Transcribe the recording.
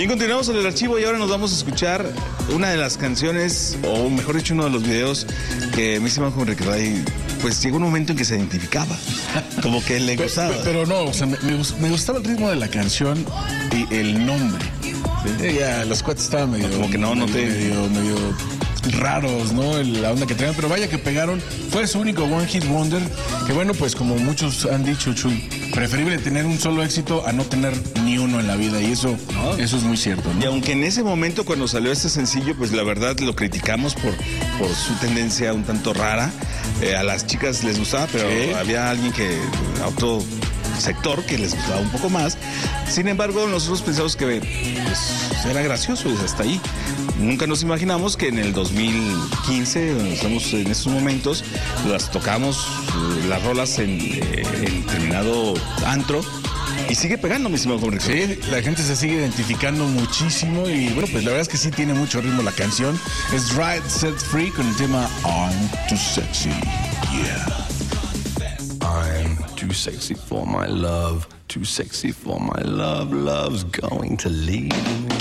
Bien, continuamos en el archivo y ahora nos vamos a escuchar una de las canciones, o mejor dicho, uno de los videos que mi estimado Enrique Ray, pues llegó un momento en que se identificaba, como que le gustaba. Pero no, o sea, me gustaba el ritmo de la canción y el nombre. Sí. Ya, los cuates estaban medio... Como que medio raros, ¿no? La onda que traían, pero vaya que pegaron. Fue su único One Hit Wonder, que bueno, pues como muchos han dicho, Chuy, preferible tener un solo éxito a no tener ni uno en la vida, y eso es muy cierto, ¿no? Y aunque en ese momento cuando salió este sencillo, pues la verdad lo criticamos por su tendencia un tanto rara, a las chicas les gustaba, pero ¿sí? Había alguien que, otro sector que les gustaba un poco más. Sin embargo, nosotros pensamos que pues, era gracioso y hasta ahí. Nunca nos imaginamos que en el 2015, donde estamos en estos momentos, las tocamos las rolas en determinado antro y sigue pegando, mi estimado Enrique. Sí, la gente se sigue identificando muchísimo y bueno, pues la verdad es que sí tiene mucho ritmo la canción. Es Right Set Free con el tema I'm Too Sexy. Yeah. I'm too sexy for my love, too sexy for my love, love's going to leave me.